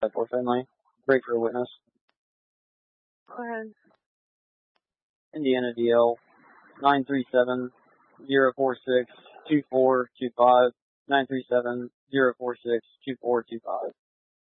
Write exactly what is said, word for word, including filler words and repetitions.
for Finley. Break for a witness. Go ahead. Indiana D L nine three seven zero four six two four two five. nine three seven zero four six two four two five.